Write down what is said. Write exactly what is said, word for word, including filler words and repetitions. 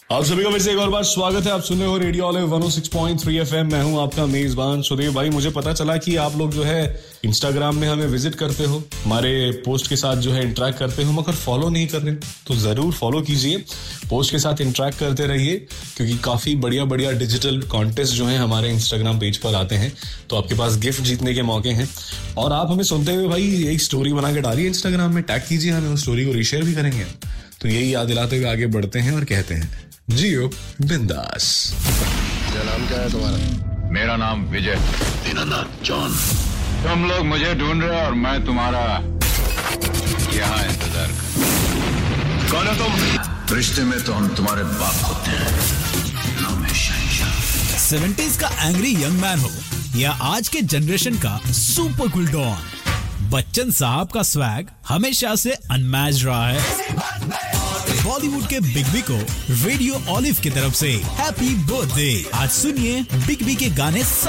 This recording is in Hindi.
आप सभी का फिर से एक और बार स्वागत है। आप सुन रहे हो रेडियो ऑलिव वन ओ six point three F M. मैं हूं आपका मेजबान सुदेव भाई। मुझे पता चला कि आप लोग जो है इंस्टाग्राम में हमें विजिट करते हो, हमारे पोस्ट के साथ जो है इंटरेक्ट करते हो, मगर फॉलो नहीं कर रहे तो जरूर फॉलो कीजिए, पोस्ट के साथ इंटरेक्ट करते रहिए, क्योंकि काफी बढ़िया बढ़िया डिजिटल कॉन्टेस्ट जो है हमारे इंस्टाग्राम पेज पर आते हैं, तो आपके पास गिफ्ट जीतने के मौके हैं। और आप हमें सुनते हुए भाई एक स्टोरी बना के डालिए इंस्टाग्राम में, टैग कीजिए हमें, उस स्टोरी को रीशेयर भी करेंगे। तो यही याद दिलाते हुए आगे बढ़ते हैं और कहते हैं जियो बिंदास। क्या नाम क्या है तुम्हारा? मेरा नाम विजय। मेरा नाम जॉन। तुम लोग मुझे ढूंढ रहे हो और मैं तुम्हारा यहाँ इंतजार कर। कौन हो तुम? रिश्ते में तो हम तुम्हारे बाप होते हैं। नाम है शहंशाह। सेवेंटीज़ का एंग्री यंग मैन हो या आज के जनरेशन का सुपर कूल डॉन, बच्चन साहब का स्वैग हमेशा से अनमैच्ड रहा है। बॉलीवुड के बिग बी को रेडियो ऑलिव की तरफ से हैप्पी बर्थडे। आज सुनिए बिग बी के गाने।